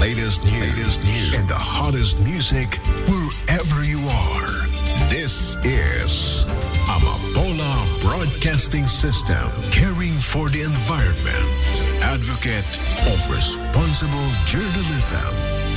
latest news, and the hottest music wherever you are. This is Amapola Broadcasting System, caring for the environment, advocate of responsible journalism.